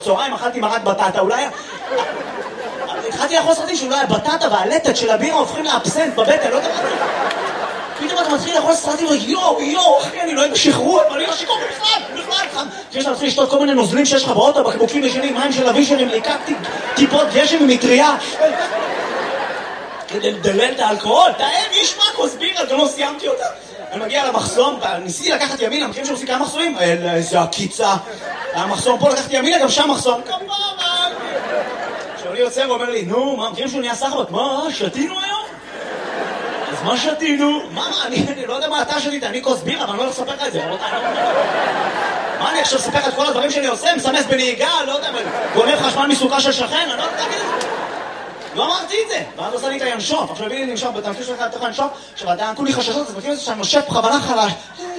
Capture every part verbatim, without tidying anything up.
צהריים אכלתי מרק בטטה, אולי... התחלתי לאכול סרטים שאולי הבטטה והלטת של הבירה הופכים לאבסנט בבטן, לא יודע מה זה. פתאום אתה מתחיל לאכול סרטים ויואו, יואו, אחי, אני לא יודע שחררו, אבל אני לא שיקור בכלל, בכלל. כשאתה מתחיל לשתות כל מיני נוזלים שיש לך באוטו, בקבוקים ישנים, מים של אבישרים, ליקקתי טיפות גשם ממטריה. כדי לדלל את האלכוהול, תאם, יש מה כוסבירה, גם לא סיימתי אותה. אני מגיע למחסום, ניסיתי לקחת ימינה, מכירים שעושים כמה מחסומים? איזה עקיצה. המחסום פה לקחתי ימינה, גם שם מחסום. כמובן. עכשיו אני יוצא ואומר לי, נו, מה, מכירים שהוא נהיה סחבק? מה, שתינו היום? אז מה שתינו? מה, אני לא יודע מה אתה שתית, אני כוס בירה, אבל אני לא הולך לספר לך את זה. מה, אני עכשיו אספר לך את כל הדברים שאני עושה? מסמס בנהיגה, לא יודע, גונב חשמל מסוכה של שכן, אני לא יודע להגיד את זה. לא אמרתי את זה, ואז עושה לי את הינשוף. עכשיו הביאי לי לנשוף, בתמקיש שלך לתוך הינשוף, עכשיו אתה כולי חששות, אז מכיר את זה שאני נושף בכוונה חלש.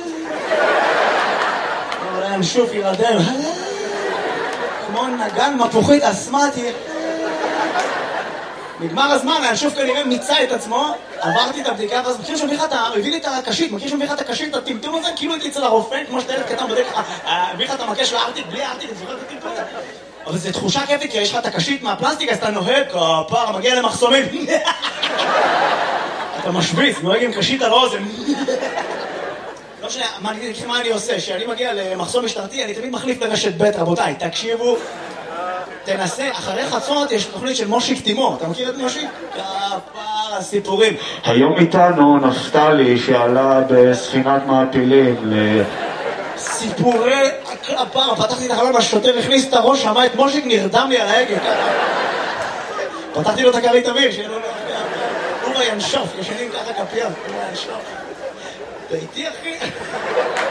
אבל הינשוף ילדם. כמו נגן מפוחית אסמטי. נגמר הזמן, הינשוף כנראה מיצה את עצמו, עברתי את הבדיקה, ואז מכיר שמביא לך את ה... הביא לי את הקשית, מכיר שמביא לך את הקשית, את הטמטום הזה, כאילו הייתי אצל הרופא, כמו שאתה ילד קטן בדרך כלל, הביא לך את המקש של הארטיק, בלי הארטיק, את זוכרת את הטמטום הזה. אבל זו תחושה כיפית, כי יש לך את הקשית מהפלסטיק, אז אתה נוהג, כפר, מגיע למחסומים. אתה משוויץ, נוהג עם קשית על האוזן. לא משנה, מה אני עושה? כשאני מגיע למחסום משטרתי, אני תמיד מחליף לרשת ב', רבותיי, תקשיבו, תנסה, אחרי חצות יש תוכנית של מושיק תימור, אתה מכיר את מושיק? כפר, הסיפורים. היום איתנו נפתלי שעלה בספינת מעפילים ל... סיפורי הכפר, פתחתי את החלון, השוטר הכניס את הראש, שמע את מושיק, נרדם לי על ההגה. פתחתי לו את הכרית אוויר, שיהיה לו הוא וינשוף, ישנים ככה כפיים, הוא וינשוף. אתה איתי אחי?